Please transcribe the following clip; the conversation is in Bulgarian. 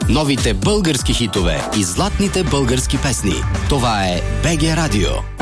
Новите български хитове и златните български песни. Това е БГ Радио.